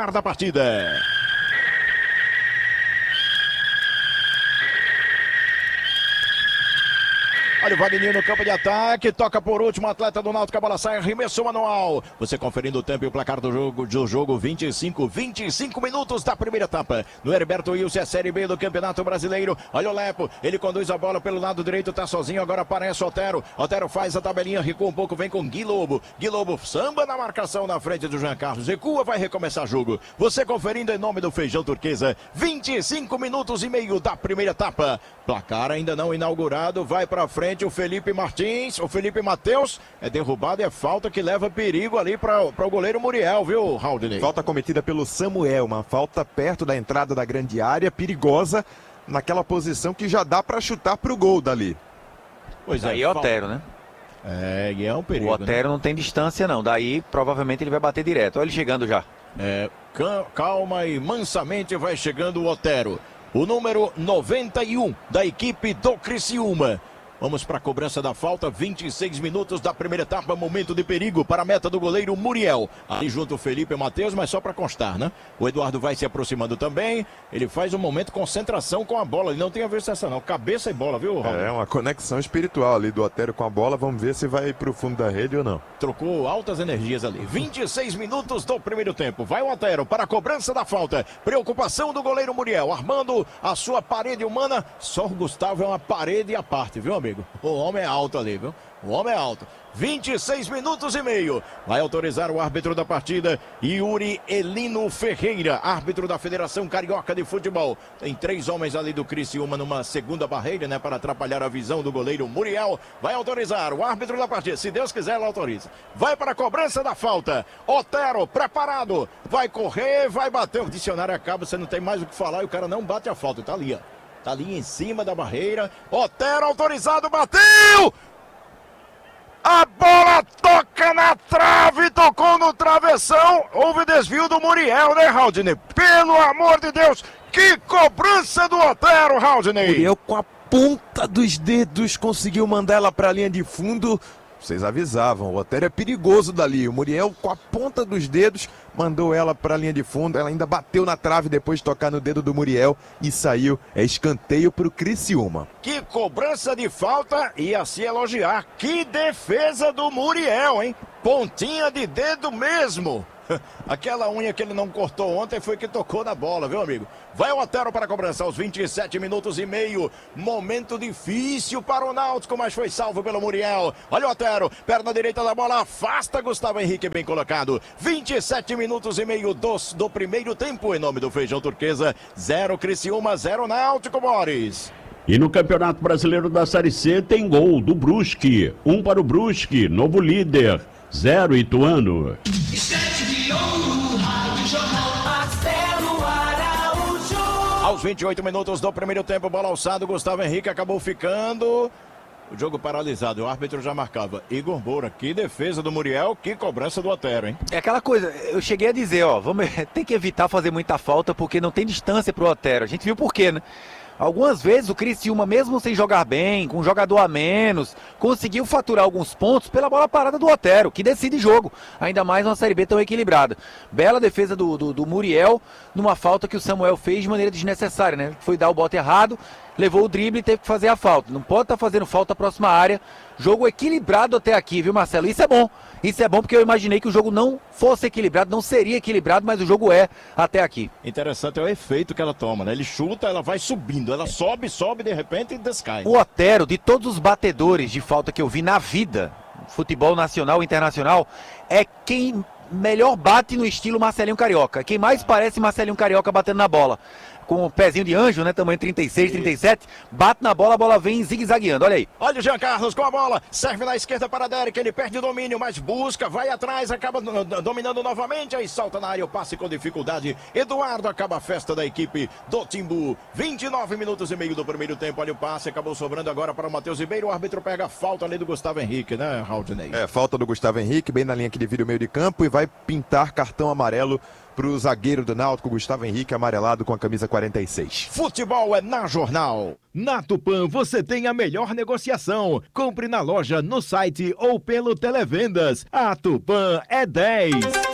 ar da partida. Olha o Wagner no campo de ataque, toca por último, atleta do Náutico, a bola sai, arremesso manual. Você conferindo o tempo e o placar do jogo 25 minutos da primeira etapa. No Heriberto Wilson, a Série B do Campeonato Brasileiro. Olha o Lepo, ele conduz a bola pelo lado direito, tá sozinho, agora aparece o Otero. Otero faz a tabelinha, recua um pouco, vem com Gui Lobo. Gui Lobo samba na marcação na frente do Jean Carlos. Recua, vai recomeçar o jogo. Você conferindo em nome do Feijão Turquesa, 25 minutos e meio da primeira etapa. Placar ainda não inaugurado, vai pra frente o Felipe Martins, o Felipe Matheus é derrubado e é falta que leva perigo ali para o goleiro Muriel, viu, Raudney? Falta cometida pelo Samuel, uma falta perto da entrada da grande área, perigosa, naquela posição que já dá para chutar pro gol dali. Pois é, aí é Otero, né? É, e é um perigo. O Otero, né? Não tem distância não, daí provavelmente ele vai bater direto. Olha ele chegando já. Calma e mansamente vai chegando o Otero. O número 91 da equipe do Criciúma. Vamos para a cobrança da falta, 26 minutos da primeira etapa, momento de perigo para a meta do goleiro Muriel. Ali junto o Felipe Matheus, mas só para constar, né? O Eduardo vai se aproximando também, ele faz um momento de concentração com a bola, ele não tem a ver essa não, cabeça e bola, viu, Raul? É uma conexão espiritual ali do Otero com a bola, vamos ver se vai para o fundo da rede ou não. Trocou altas energias ali, 26 minutos do primeiro tempo, vai o Otero para a cobrança da falta, preocupação do goleiro Muriel, armando a sua parede humana, só o Gustavo é uma parede à parte, viu, amigo? O homem é alto ali, viu? O homem é alto. 26 minutos e meio. Vai autorizar o árbitro da partida, Yuri Elino Ferreira, árbitro da Federação Carioca de Futebol. Tem 3 homens ali do Criciúma numa segunda barreira, né? Para atrapalhar a visão do goleiro Muriel. Vai autorizar o árbitro da partida. Se Deus quiser, ele autoriza. Vai para a cobrança da falta. Otero, preparado. Vai correr, vai bater. O dicionário acaba, você não tem mais o que falar e o cara não bate a falta. Tá ali, ó. Tá ali em cima da barreira. Otero autorizado, bateu! A bola toca na trave, tocou no travessão. Houve desvio do Muriel, né, Raudney? Pelo amor de Deus, que cobrança do Otero, Raudney! Muriel com a ponta dos dedos conseguiu mandar ela para a linha de fundo. Vocês avisavam, o Otero é perigoso dali. O Muriel, com a ponta dos dedos, mandou ela para a linha de fundo. Ela ainda bateu na trave depois de tocar no dedo do Muriel e saiu. É escanteio para o Criciúma. Que cobrança de falta e a se elogiar. Que defesa do Muriel, hein? Pontinha de dedo mesmo. Aquela unha que ele não cortou ontem foi que tocou na bola, viu, amigo? Vai o Otero para a cobrança aos 27 minutos e meio. Momento difícil para o Náutico, mas foi salvo pelo Muriel. Olha o Otero, perna direita da bola, afasta Gustavo Henrique, bem colocado. 27 minutos e meio do primeiro tempo, em nome do Feijão Turquesa. 0 Criciúma, 0 Náutico, Boris. E no Campeonato Brasileiro da Série C tem gol do Brusque. 1 para o Brusque, novo líder. 0 Ituano. Aos 28 minutos do primeiro tempo, bola alçada, Gustavo Henrique acabou ficando. O jogo paralisado, o árbitro já marcava. Igor Moura, que defesa do Muriel, que cobrança do Otero, hein? É aquela coisa, eu cheguei a dizer, ó, tem que evitar fazer muita falta porque não tem distância pro Otero. A gente viu por quê, né? Algumas vezes o Criciúma, mesmo sem jogar bem, com um jogador a menos, conseguiu faturar alguns pontos pela bola parada do Otero, que decide jogo, ainda mais uma Série B tão equilibrada. Bela defesa do Muriel, numa falta que o Samuel fez de maneira desnecessária, né? Foi dar o bote errado, levou o drible e teve que fazer a falta. Não pode estar fazendo falta próxima área. Jogo equilibrado até aqui, viu, Marcelo? Isso é bom. Isso é bom porque eu imaginei que o jogo não fosse equilibrado, não seria equilibrado, mas o jogo é até aqui. Interessante é o efeito que ela toma, né? Ele chuta, ela vai subindo, ela sobe, de repente e descai. O Otero, de todos os batedores de falta que eu vi na vida, futebol nacional e internacional, é quem melhor bate no estilo Marcelinho Carioca. Quem mais parece Marcelinho Carioca batendo na bola. Com o pezinho de anjo, né? Tamanho 36, 37. Bate na bola, a bola vem zigue-zagueando. Olha aí. Olha o Jean Carlos com a bola. Serve na esquerda para Derek. Ele perde o domínio, mas busca, vai atrás, acaba dominando novamente. Aí salta na área o passe com dificuldade. Eduardo acaba a festa da equipe do Timbu. 29 minutos e meio do primeiro tempo. Olha o passe, acabou sobrando agora para o Matheus Ribeiro. O árbitro pega a falta ali do Gustavo Henrique, né, Raudney? É, falta do Gustavo Henrique, bem na linha que divide o meio de campo e vai pintar cartão amarelo para o zagueiro do Náutico, Gustavo Henrique, amarelado com a camisa 46. Futebol é na Jornal. Na Tupã você tem a melhor negociação. Compre na loja, no site ou pelo Televendas. A Tupã é 10.